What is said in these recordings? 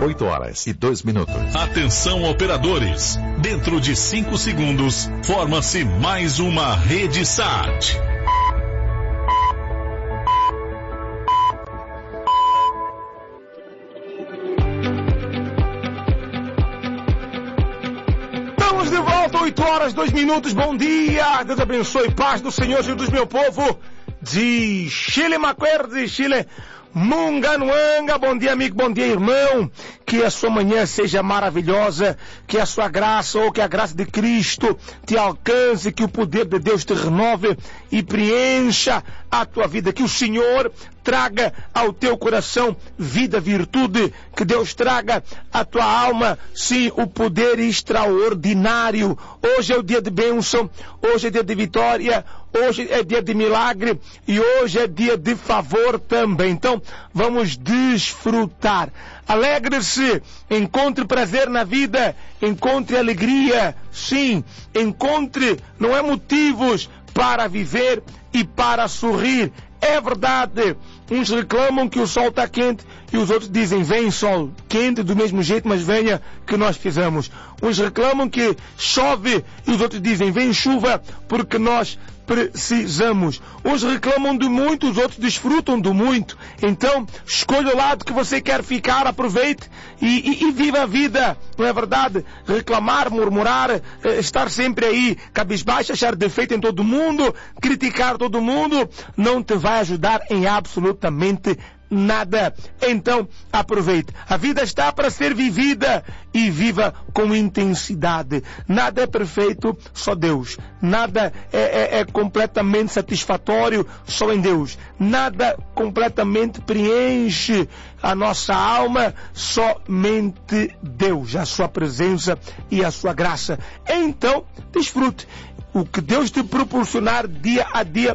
8h02. Atenção, operadores. Dentro de 5 segundos, forma-se mais uma rede SAT. Estamos de volta, 8h02. Bom dia, Deus abençoe, paz do Senhor Jesus, meu povo de Chile, Macuerde, Chile, Munganuanga. Bom dia, amigo, bom dia, irmão. Que a sua manhã seja maravilhosa, que a sua graça, ou que a graça de Cristo te alcance, que o poder de Deus te renove e preencha a tua vida, que o Senhor traga ao teu coração vida, virtude, que Deus traga à tua alma, sim, o poder extraordinário. Hoje é o dia de bênção, hoje é dia de vitória, hoje é dia de milagre e hoje é dia de favor também. Então, vamos desfrutar. Alegre-se, encontre prazer na vida, encontre alegria, sim, encontre, não é motivos para viver e para sorrir. É verdade, uns reclamam que o sol está quente e os outros dizem, vem sol quente do mesmo jeito, mas venha que nós fizemos. Uns reclamam que chove e os outros dizem, vem chuva porque nós precisamos. Uns reclamam de muito, os outros desfrutam do muito. Então, escolha o lado que você quer ficar, aproveite e viva a vida, não é verdade? Reclamar, murmurar, estar sempre aí cabisbaixo, achar defeito em todo mundo, criticar todo mundo, não te vai ajudar em absolutamente nada. Então, aproveite. A vida está para ser vivida e viva com intensidade. Nada é perfeito, só Deus. Nada é completamente satisfatório, só em Deus. Nada completamente preenche a nossa alma, somente Deus, a sua presença e a sua graça. Então, desfrute. O que Deus te proporcionar dia a dia,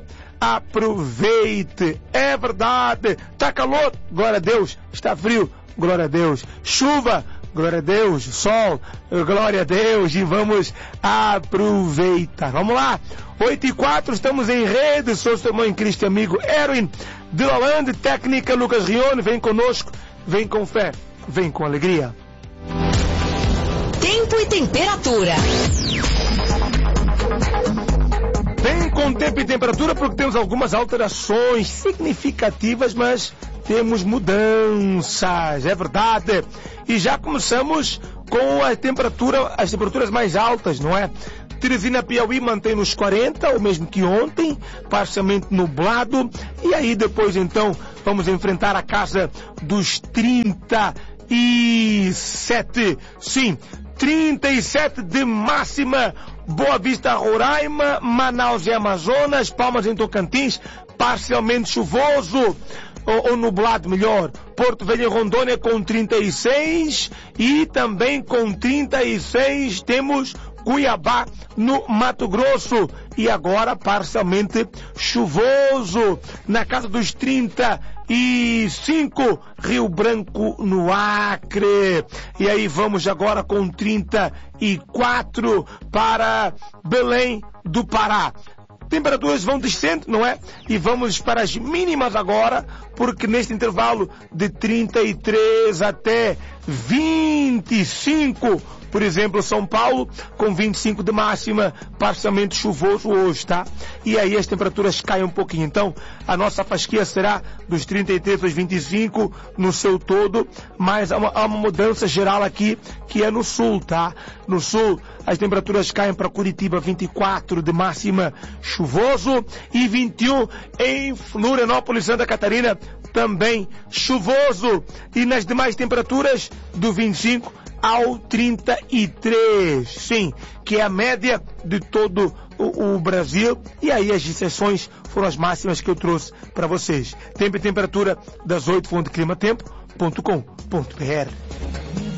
aproveite. É verdade. Está calor? Glória a Deus. Está frio? Glória a Deus. Chuva? Glória a Deus. Sol? Glória a Deus. E vamos aproveitar. Vamos lá. 8h04, estamos em rede. Sou seu irmão em Cristo, amigo Erwin de Holanda, técnica Lucas Rione. Vem conosco. Vem com fé. Vem com alegria. Tempo e temperatura. Bem com tempo e temperatura, porque temos algumas alterações significativas, mas temos mudanças, é verdade. E já começamos com as temperaturas mais altas, não é? Teresina, Piauí mantém nos 40, o mesmo que ontem, parcialmente nublado. E aí depois então vamos enfrentar a casa dos 37. Sim, 37 de máxima. Boa Vista, Roraima, Manaus e Amazonas, Palmas em Tocantins, parcialmente chuvoso, ou nublado melhor. Porto Velho e Rondônia com 36 e também com 36 temos Cuiabá no Mato Grosso e agora parcialmente chuvoso. Na casa dos 35, Rio Branco no Acre. E aí vamos agora com 34 para Belém do Pará. Temperaturas vão descendo, não é? E vamos para as mínimas agora, porque neste intervalo de 33 até 25, por exemplo, São Paulo com 25 de máxima, parcialmente chuvoso hoje, tá? E aí as temperaturas caem um pouquinho. Então, a nossa fasquia será dos 33 aos 25 no seu todo, mas há uma mudança geral aqui, que é no sul, tá? No sul, as temperaturas caem para Curitiba, 24 de máxima, chuvoso, e 21 em Florianópolis, Santa Catarina, também chuvoso. E nas demais temperaturas, do 25 ao 33, sim, que é a média de todo o Brasil. E aí as exceções foram as máximas que eu trouxe para vocês. Tempo e temperatura das 8, fonte climatempo.com.br.